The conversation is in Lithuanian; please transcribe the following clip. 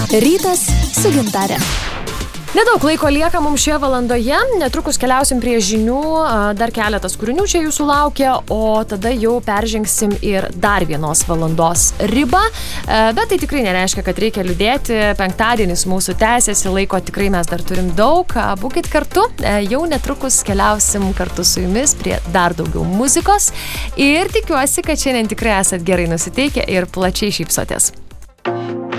Rytas su Gintare. Nedaug laiko lieka mums šioje valandoje, netrukus keliausim prie žinių, dar keletas kūrinių čia jūsų laukia, o tada jau peržengsim ir dar vienos valandos ribą, bet tai tikrai nereiškia, kad reikia liūdėti, penktadienis mūsų tęsiasi, laiko tikrai mes dar turim daug, būkit kartu, jau netrukus keliausim kartu su jumis prie dar daugiau muzikos ir tikiuosi, kad šiandien tikrai esat gerai nusiteikę ir plačiai šypsotės.